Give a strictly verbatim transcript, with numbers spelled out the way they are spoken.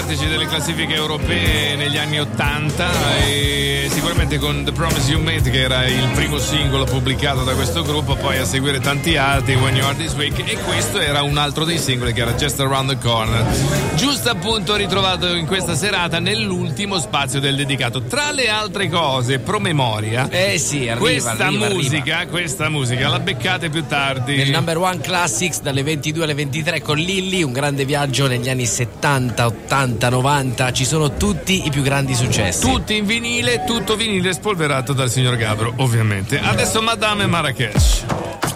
vertici delle classifiche europee negli anni ottanta e sicuramente con The Promise You Made, che era il primo singolo pubblicato da questo gruppo, poi a seguire tanti altri, When You Are This Week, e questo era un altro dei singoli che era Just Around the Corner, giusto appunto ritrovato in questa serata nell'ultimo spazio del dedicato. Tra le altre cose, promemoria, eh sì, arriva, questa arriva, musica arriva. questa musica la beccate più tardi nel Number One Classics dalle ventidue alle ventitré con Lilli, un grande viaggio negli anni settanta, ottanta, novanta. Ci sono tutti i più grandi successi, tutti in vinile, tutto vinile spolverato dal signor Gabro, ovviamente. Adesso Madame Marrakesh.